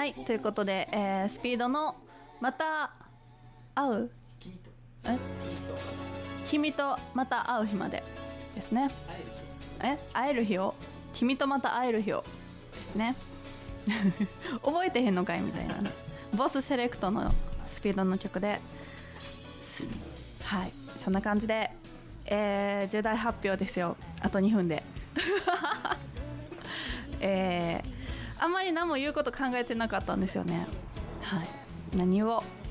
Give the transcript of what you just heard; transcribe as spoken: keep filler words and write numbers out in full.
はいということで、えー、スピードのまた会うえ君とまた会う日までですね。え会える日を君とまた会える日をですね覚えてへんのかいみたいなボスセレクトのスピードの曲で、はいそんな感じで、えー、重大発表ですよ。あとにふんでえー、あんまり何も言うこと考えてなかったんですよね。はい何を